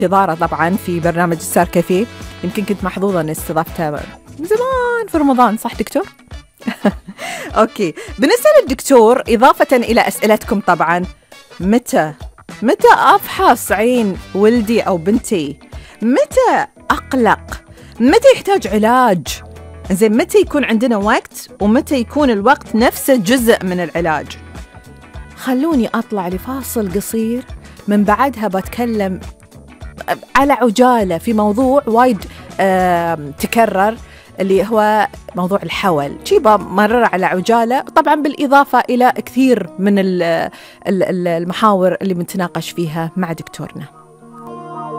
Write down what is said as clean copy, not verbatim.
إدارة طبعا في برنامج ستار كافيه. يمكن كنت محظوظة أني استضفتها من زمان في رمضان، صح دكتور؟ أوكي، بنسأل الدكتور إضافة إلى أسئلتكم طبعا، متى أفحص عين ولدي أو بنتي؟ متى أقلق؟ متى يحتاج علاج؟ زين، متى يكون عندنا وقت ومتى يكون الوقت نفسه جزء من العلاج؟ خلوني أطلع لفاصل قصير، من بعدها بتكلم على عجالة في موضوع وايد تكرر، اللي هو موضوع الحول. شيبا مرر على عجالة طبعا، بالإضافة إلى كثير من المحاور اللي بنتناقش فيها مع دكتورنا.